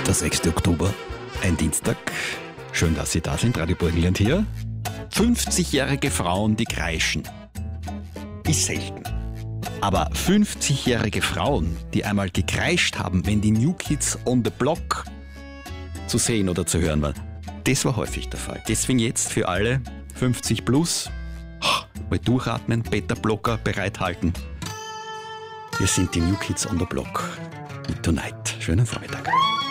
Der 6. Oktober, ein Dienstag. Schön, dass Sie da sind. Radio Burgenland hier. 50-jährige Frauen, die kreischen. Ist selten. Aber 50-jährige Frauen, die einmal gekreischt haben, wenn die New Kids on the Block zu sehen oder zu hören waren, das war häufig der Fall. Deswegen jetzt für alle 50 plus, mal durchatmen, Beta-Blocker bereithalten. Wir sind die New Kids on the Block mit Tonight. Schönen Vormittag.